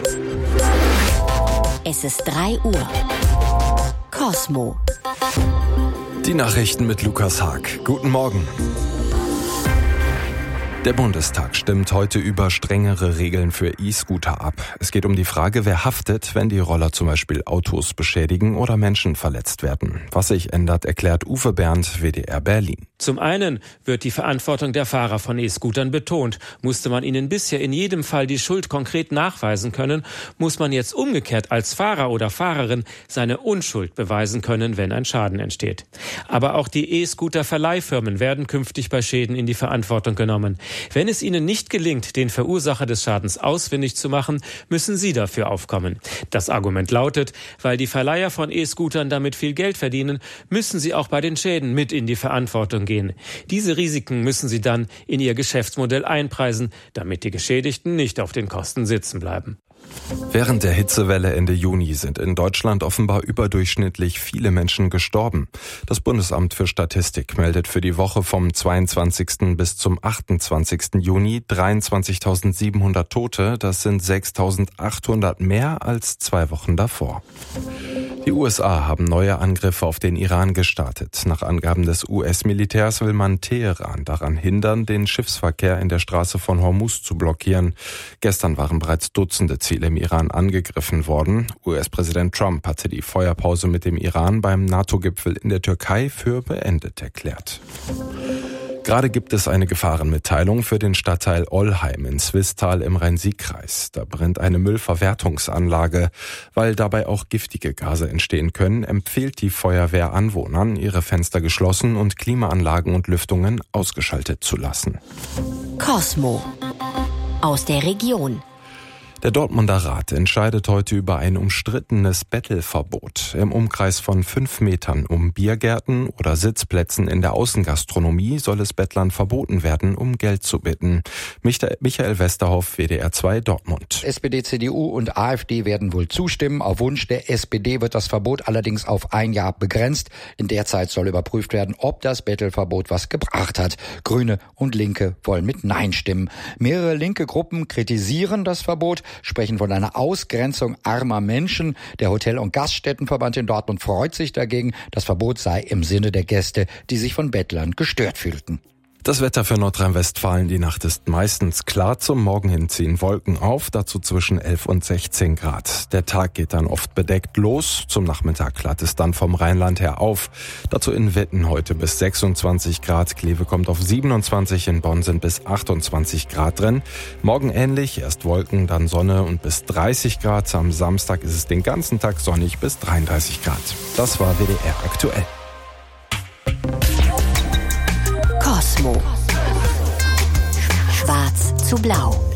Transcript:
Es ist 3 Uhr. Cosmo. Die Nachrichten mit Lukas Haag. Guten Morgen. Der Bundestag stimmt heute über strengere Regeln für E-Scooter ab. Es geht um die Frage, wer haftet, wenn die Roller zum Beispiel Autos beschädigen oder Menschen verletzt werden. Was sich ändert, erklärt Uwe Bernd, WDR Berlin. Zum einen wird die Verantwortung der Fahrer von E-Scootern betont. Musste man ihnen bisher in jedem Fall die Schuld konkret nachweisen können, muss man jetzt umgekehrt als Fahrer oder Fahrerin seine Unschuld beweisen können, wenn ein Schaden entsteht. Aber auch die E-Scooter-Verleihfirmen werden künftig bei Schäden in die Verantwortung genommen. Wenn es ihnen nicht gelingt, den Verursacher des Schadens ausfindig zu machen, müssen sie dafür aufkommen. Das Argument lautet, weil die Verleiher von E-Scootern damit viel Geld verdienen, müssen sie auch bei den Schäden mit in die Verantwortung gehen. Diese Risiken müssen sie dann in ihr Geschäftsmodell einpreisen, damit die Geschädigten nicht auf den Kosten sitzen bleiben. Während der Hitzewelle Ende Juni sind in Deutschland offenbar überdurchschnittlich viele Menschen gestorben. Das Bundesamt für Statistik meldet für die Woche vom 22. bis zum 28. Juni 23.700 Tote. Das sind 6.800 mehr als 2 Wochen davor. Die USA haben neue Angriffe auf den Iran gestartet. Nach Angaben des US-Militärs will man Teheran daran hindern, den Schiffsverkehr in der Straße von Hormuz zu blockieren. Gestern waren bereits Dutzende Ziele im Iran angegriffen worden. US-Präsident Trump hatte die Feuerpause mit dem Iran beim NATO-Gipfel in der Türkei für beendet erklärt. Gerade gibt es eine Gefahrenmitteilung für den Stadtteil Ollheim in Swisttal im Rhein-Sieg-Kreis. Da brennt eine Müllverwertungsanlage. Weil dabei auch giftige Gase entstehen können, empfiehlt die Feuerwehr Anwohnern, ihre Fenster geschlossen und Klimaanlagen und Lüftungen ausgeschaltet zu lassen. Cosmo. Aus der Region. Der Dortmunder Rat entscheidet heute über ein umstrittenes Bettelverbot. Im Umkreis von 5 Metern um Biergärten oder Sitzplätzen in der Außengastronomie soll es Bettlern verboten werden, um Geld zu bitten. Michael Westerhoff, WDR 2 Dortmund. SPD, CDU und AfD werden wohl zustimmen. Auf Wunsch der SPD wird das Verbot allerdings auf 1 Jahr begrenzt. In der Zeit soll überprüft werden, ob das Bettelverbot was gebracht hat. Grüne und Linke wollen mit Nein stimmen. Mehrere linke Gruppen kritisieren das Verbot, sprechen von einer Ausgrenzung armer Menschen. Der Hotel- und Gaststättenverband in Dortmund freut sich dagegen. Das Verbot sei im Sinne der Gäste, die sich von Bettlern gestört fühlten. Das Wetter für Nordrhein-Westfalen. Die Nacht ist meistens klar. Zum Morgen hin ziehen Wolken auf, dazu zwischen 11 und 16 Grad. Der Tag geht dann oft bedeckt los. Zum Nachmittag klart es dann vom Rheinland her auf. Dazu in Wetten heute bis 26 Grad. Kleve kommt auf 27, in Bonn sind bis 28 Grad drin. Morgen ähnlich, erst Wolken, dann Sonne und bis 30 Grad. Am Samstag ist es den ganzen Tag sonnig bis 33 Grad. Das war WDR aktuell. Cosmo. Schwarz zu blau.